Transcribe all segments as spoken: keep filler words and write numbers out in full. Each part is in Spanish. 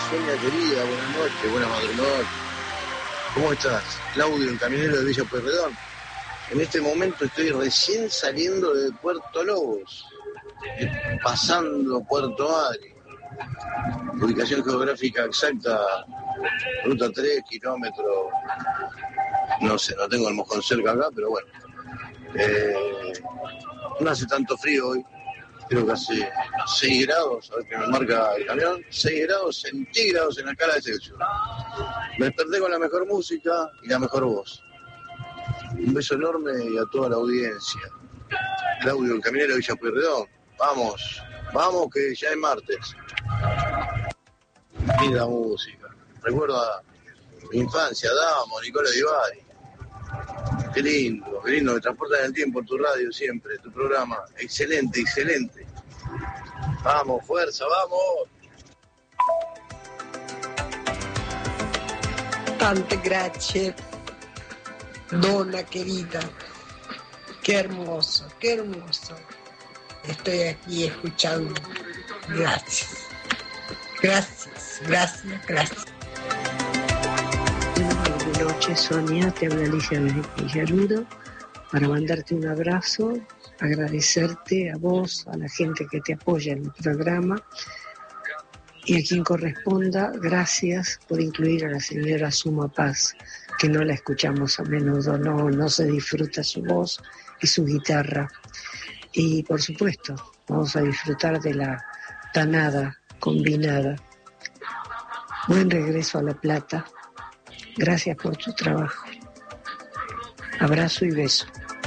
Sonia querida, buenas noches, buenas madrugadas. ¿Cómo estás? Claudio, el camionero de Villa Pueyrredón. En este momento estoy recién saliendo de Puerto Lobos, pasando Puerto Madre. Ubicación geográfica exacta, ruta tres, kilómetros, no sé, no tengo el mojón cerca acá, pero bueno. Eh, no hace tanto frío hoy, creo que hace seis grados, a ver que me marca el camión, seis grados centígrados en la escala de Celsius. Me desperté con la mejor música y la mejor voz. Un beso enorme y a toda la audiencia. Claudio, el camionero de Villa Pueyrredón. Vamos, vamos que ya es martes. Linda música. Recuerda mi infancia, Damo, Nicola Divari. Qué lindo, qué lindo, me transportan en el tiempo en tu radio siempre, tu programa. Excelente, excelente. Vamos, fuerza, vamos. Tante grazie, donna querida. Qué hermoso, qué hermoso. Estoy aquí escuchando. Gracias. Gracias, gracias, gracias. Buenas noches, Sonia. Te habla Alicia desde Villarudo para mandarte un abrazo, agradecerte a vos, a la gente que te apoya en el programa y a quien corresponda, gracias por incluir a la señora Suma Paz, que no la escuchamos a menudo, no, no se disfruta su voz y su guitarra. Y por supuesto, vamos a disfrutar de la tanada combinada. Buen regreso a La Plata. Gracias por tu trabajo. Abrazo y beso.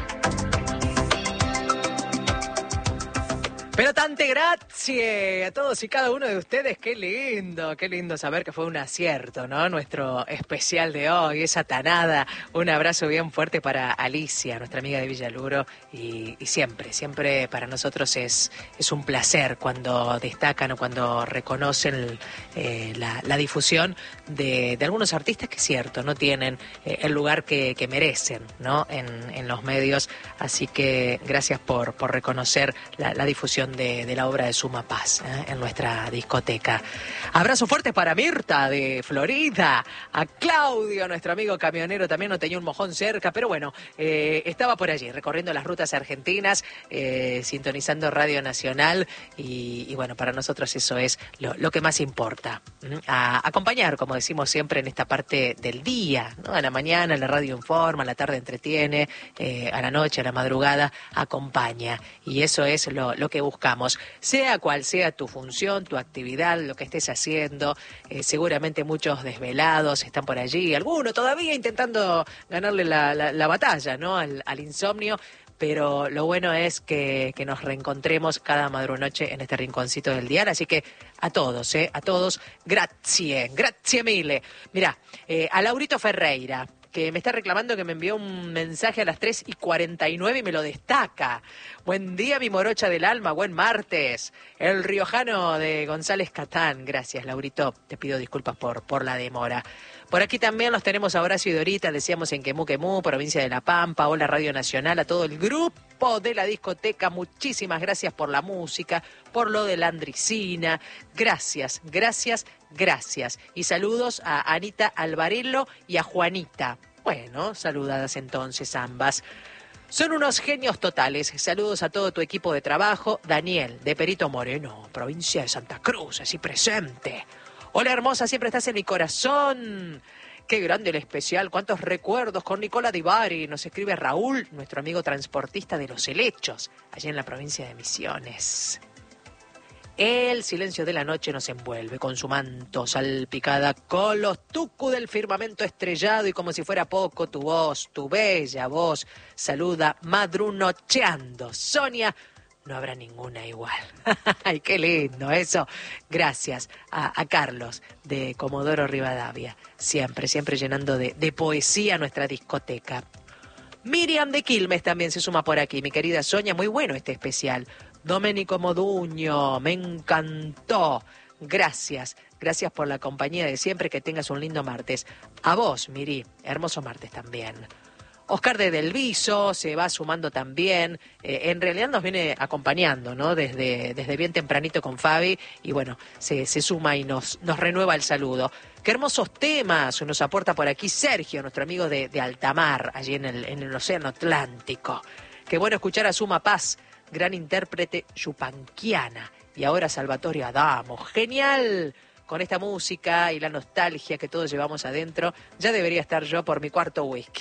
Pero tante grazie a todos y cada uno de ustedes. Qué lindo, qué lindo saber que fue un acierto, ¿no? Nuestro especial de hoy, esa tanada. Un abrazo bien fuerte para Alicia, nuestra amiga de Villaluro. Y, y siempre, siempre para nosotros es, es un placer cuando destacan o cuando reconocen eh, la, la difusión de, de algunos artistas que es cierto, no tienen eh, el lugar que, que merecen, ¿no? En, en los medios. Así que gracias por, por reconocer la, la difusión De, de la obra de Suma Paz ¿eh? en nuestra discoteca. Abrazo fuerte para Mirta de Florida, a Claudio, nuestro amigo camionero, también no tenía un mojón cerca, pero bueno, eh, estaba por allí recorriendo las rutas argentinas, eh, sintonizando Radio Nacional y, y bueno, para nosotros eso es lo, lo que más importa, ¿eh? A acompañar, como decimos siempre, en esta parte del día, ¿no? A la mañana la radio informa, a la tarde entretiene, eh, a la noche, a la madrugada acompaña y eso es lo, lo que buscamos. Buscamos, sea cual sea tu función, tu actividad, lo que estés haciendo, eh, seguramente muchos desvelados están por allí, algunos todavía intentando ganarle la, la, la batalla, ¿no? al, al insomnio, pero lo bueno es que, que nos reencontremos cada madrunoche en este rinconcito del dial, así que a todos, ¿eh? A todos, grazie, grazie mille. Mirá, eh, a Laurito Ferreira, que me está reclamando que me envió un mensaje a las tres y cuarenta y nueve y me lo destaca. Buen día, mi morocha del alma, buen martes. El riojano de González Catán. Gracias, Laurito. Te pido disculpas por, por la demora. Por aquí también los tenemos a Horacio y Dorita, decíamos en Quemú, Quemú, provincia de La Pampa. Hola, Radio Nacional, a todo el grupo de la discoteca. Muchísimas gracias por la música, por lo de la Andricina. Gracias, gracias, gracias. Y saludos a Anita Alvarello y a Juanita. Bueno, saludadas entonces ambas. Son unos genios totales. Saludos a todo tu equipo de trabajo. Daniel, de Perito Moreno, provincia de Santa Cruz, así presente. Hola, hermosa, siempre estás en mi corazón. Qué grande el especial, cuántos recuerdos con Nicola Divari. Nos escribe Raúl, nuestro amigo transportista de Los Helechos, allá en la provincia de Misiones. El silencio de la noche nos envuelve con su manto salpicada con los tucu del firmamento estrellado y como si fuera poco tu voz, tu bella voz, saluda madrunocheando. Sonia, no habrá ninguna igual. ¡Ay, qué lindo eso! Gracias a, a Carlos de Comodoro Rivadavia, siempre, siempre llenando de, de poesía nuestra discoteca. Miriam de Quilmes también se suma por aquí, mi querida Sonia, muy bueno este especial. Domenico Moduño, me encantó. Gracias, gracias por la compañía de siempre, que tengas un lindo martes. A vos, Miri, hermoso martes también. Oscar de Del Viso se va sumando también. Eh, en realidad nos viene acompañando, ¿no? Desde, desde bien tempranito con Fabi. Y bueno, se, se suma y nos, nos renueva el saludo. Qué hermosos temas nos aporta por aquí Sergio, nuestro amigo de, de Altamar, allí en el, en el Océano Atlántico. Qué bueno escuchar a Suma Paz, gran intérprete yupanquiana. Y ahora Salvatore Adamo. ¡Genial! Con esta música y la nostalgia que todos llevamos adentro, ya debería estar yo por mi cuarto whisky.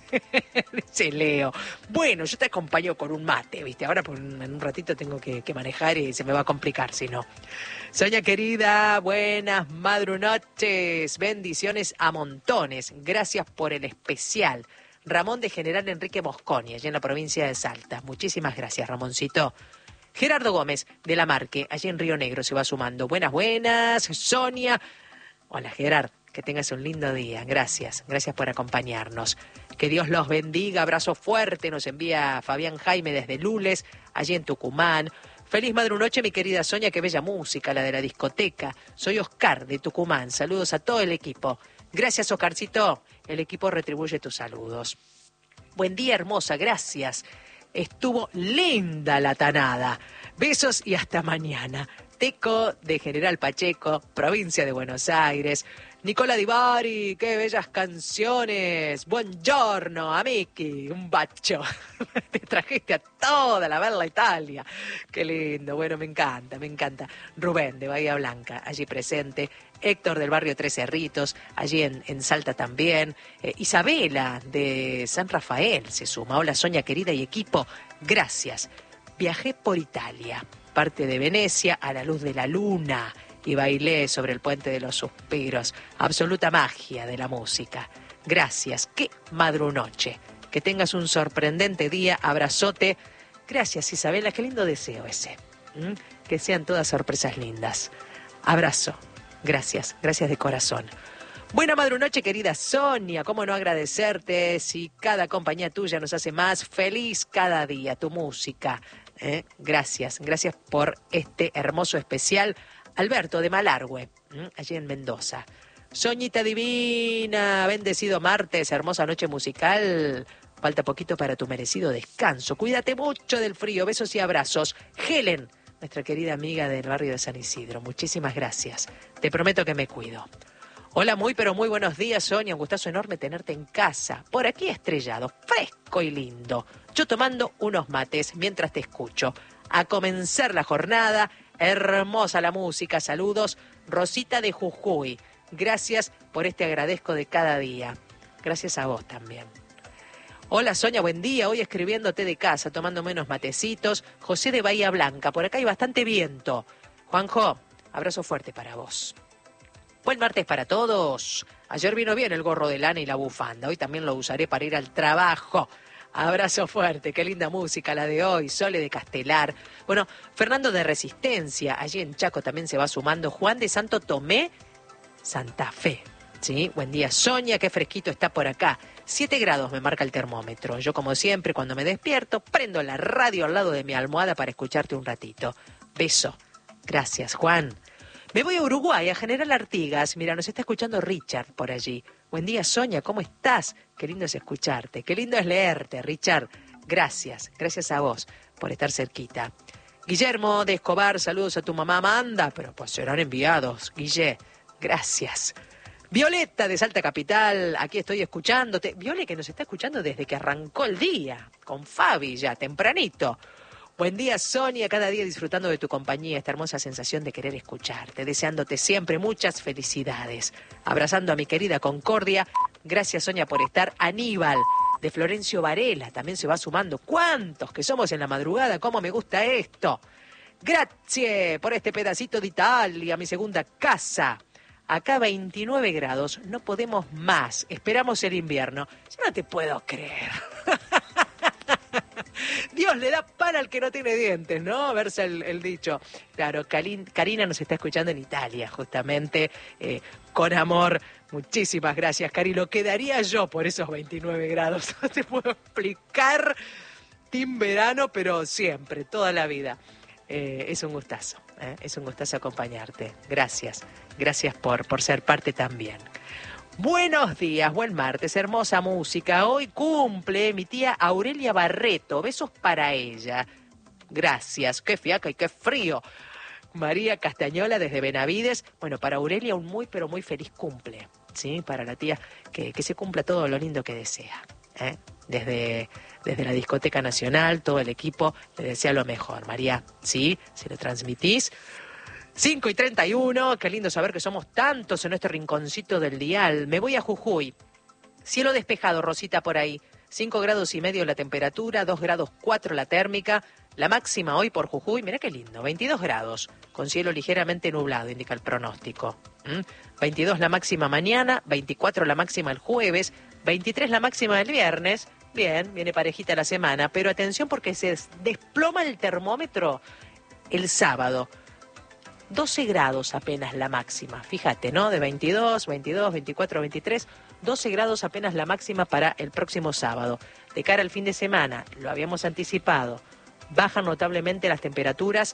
Dice Leo. Bueno, yo te acompaño con un mate, ¿viste? Ahora por un, en un ratito tengo que, que manejar y se me va a complicar si no. Soña querida, buenas madrunoches, bendiciones a montones. Gracias por el especial. Ramón de General Enrique Mosconi, allí en la provincia de Salta. Muchísimas gracias, Ramoncito. Gerardo Gómez, de La Marque, allí en Río Negro, se va sumando. Buenas, buenas, Sonia. Hola, Gerard, que tengas un lindo día. Gracias, gracias por acompañarnos. Que Dios los bendiga, abrazo fuerte, nos envía Fabián Jaime desde Lules, allí en Tucumán. Feliz madrunoche, mi querida Sonia, qué bella música, la de la discoteca. Soy Oscar, de Tucumán, saludos a todo el equipo. Gracias, Oscarcito, el equipo retribuye tus saludos. Buen día, hermosa, gracias. Estuvo linda la tanada. Besos y hasta mañana. Teco de General Pacheco, provincia de Buenos Aires. Nicola Di Bari, qué bellas canciones. Buongiorno, amici, un bacio. Te trajiste a toda la bella Italia. Qué lindo, bueno, me encanta, me encanta. Rubén de Bahía Blanca, allí presente. Héctor del barrio Tres Cerritos, allí en, en Salta también. Eh, Isabela de San Rafael se suma. Hola, Sonia querida y equipo, gracias. Viajé por Italia, parte de Venecia a la luz de la luna y bailé sobre el puente de los suspiros. Absoluta magia de la música. Gracias, qué madrunoche. Que tengas un sorprendente día, abrazote. Gracias, Isabela, qué lindo deseo ese. ¿Mm? Que sean todas sorpresas lindas. Abrazo. Gracias, gracias de corazón. Buena madrunoche, querida Sonia. ¿Cómo no agradecerte si cada compañía tuya nos hace más feliz cada día? Tu música. ¿eh? Gracias, gracias por este hermoso especial. Alberto de Malargüe, ¿eh? allí en Mendoza. Soñita divina, bendecido martes, hermosa noche musical. Falta poquito para tu merecido descanso. Cuídate mucho del frío. Besos y abrazos. Helen, nuestra querida amiga del barrio de San Isidro. Muchísimas gracias. Te prometo que me cuido. Hola, muy pero muy buenos días, Sonia. Un gustazo enorme tenerte en casa. Por aquí estrellado, fresco y lindo. Yo tomando unos mates mientras te escucho. A comenzar la jornada. Hermosa la música. Saludos. Rosita de Jujuy. Gracias por este agradezco de cada día. Gracias a vos también. Hola Sonia, buen día. Hoy escribiéndote de casa, tomándome unos matecitos. José de Bahía Blanca, por acá hay bastante viento. Juanjo, abrazo fuerte para vos. Buen martes para todos. Ayer vino bien el gorro de lana y la bufanda. Hoy también lo usaré para ir al trabajo. Abrazo fuerte, qué linda música la de hoy. Sole de Castelar. Bueno, Fernando de Resistencia, allí en Chaco también se va sumando. Juan de Santo Tomé, Santa Fe. Sí, buen día Sonia, qué fresquito está por acá. Siete grados me marca el termómetro. Yo como siempre cuando me despierto prendo la radio al lado de mi almohada para escucharte un ratito. Beso. Gracias Juan. Me voy a Uruguay, a General Artigas. Mira, nos está escuchando Richard por allí. Buen día Sonia, ¿cómo estás? Qué lindo es escucharte, qué lindo es leerte, Richard. Gracias, gracias a vos por estar cerquita. Guillermo de Escobar, saludos a tu mamá Amanda, pero pues serán enviados, Guille. Gracias. Violeta de Salta Capital, aquí estoy escuchándote. Viole que nos está escuchando desde que arrancó el día, con Fabi ya, tempranito. Buen día Sonia, cada día disfrutando de tu compañía, esta hermosa sensación de querer escucharte, deseándote siempre muchas felicidades. Abrazando a mi querida Concordia, gracias Sonia por estar. Aníbal de Florencio Varela también se va sumando. ¿Cuántos que somos en la madrugada? ¿Cómo me gusta esto? Gracias por este pedacito de Italia, mi segunda casa. Acá veintinueve grados, no podemos más, esperamos el invierno. Yo no te puedo creer. Dios le da pan al que no tiene dientes, ¿no? Verse el, el dicho. Claro, Karina nos está escuchando en Italia, justamente, eh, con amor. Muchísimas gracias, Cari. Lo quedaría yo por esos veintinueve grados. No te puedo explicar, team verano, pero siempre, toda la vida. Eh, es un gustazo, ¿eh? es un gustazo acompañarte. Gracias, gracias por, por ser parte también. Buenos días, buen martes, hermosa música. Hoy cumple mi tía Aurelia Barreto. Besos para ella. Gracias, qué fiaca y qué frío. María Castañola desde Benavides. Bueno, para Aurelia un muy pero muy feliz cumple, ¿sí? Para la tía, que, que se cumpla todo lo lindo que desea, ¿eh? Desde, desde la Discoteca Nacional, todo el equipo le desea lo mejor. María, ¿sí? Si lo transmitís. cinco y treinta y uno, qué lindo saber que somos tantos en este rinconcito del dial. Me voy a Jujuy. Cielo despejado, Rosita, por ahí. cinco grados y medio la temperatura, dos grados cuatro la térmica. La máxima hoy por Jujuy, mirá qué lindo, veintidós grados, con cielo ligeramente nublado, indica el pronóstico. ¿Mm? veintidós la máxima mañana, veinticuatro la máxima el jueves, veintitrés la máxima el viernes. Bien, viene parejita la semana, pero atención porque se desploma el termómetro el sábado. doce grados apenas la máxima, fíjate, ¿no? De veintidós, veintidós, veinticuatro, veintitrés, doce grados apenas la máxima para el próximo sábado. De cara al fin de semana, lo habíamos anticipado, bajan notablemente las temperaturas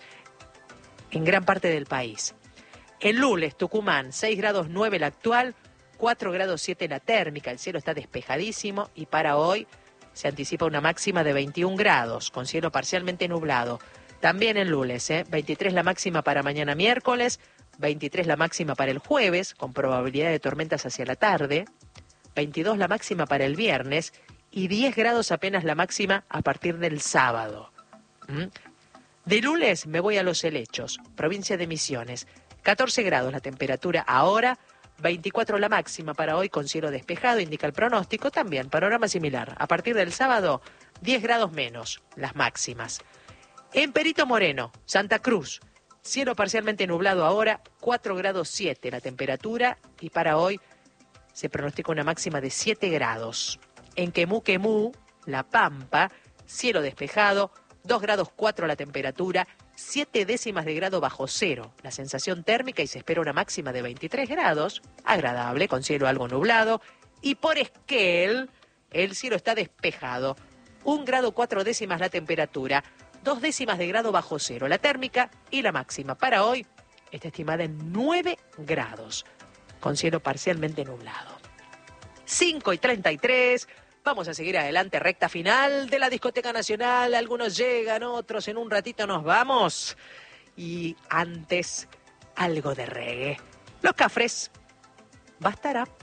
en gran parte del país. El lunes, Tucumán, seis grados nueve la actual, cuatro grados siete la térmica, el cielo está despejadísimo y para hoy se anticipa una máxima de veintiún grados, con cielo parcialmente nublado. También el lunes, ¿eh? veintitrés la máxima para mañana miércoles, veintitrés la máxima para el jueves, con probabilidad de tormentas hacia la tarde, veintidós la máxima para el viernes y diez grados apenas la máxima a partir del sábado. ¿Mm? De lunes me voy a Los Helechos, provincia de Misiones, catorce grados la temperatura ahora, veinticuatro la máxima para hoy con cielo despejado, indica el pronóstico, también panorama similar. A partir del sábado, diez grados menos las máximas. En Perito Moreno, Santa Cruz, cielo parcialmente nublado ahora, cuatro grados siete la temperatura y para hoy se pronostica una máxima de siete grados. En Quemú, Quemú, La Pampa, cielo despejado, dos grados cuatro la temperatura, siete décimas de grado bajo cero la sensación térmica y se espera una máxima de veintitrés grados, agradable, con cielo algo nublado. Y por Esquel, el cielo está despejado, un grado cuatro décimas la temperatura, dos décimas de grado bajo cero la térmica y la máxima para hoy está estimada en nueve grados, con cielo parcialmente nublado. cinco y treinta y tres, vamos a seguir adelante, recta final de la Discoteca Nacional, algunos llegan, otros en un ratito nos vamos. Y antes, algo de reggae. Los Cafres, bastará.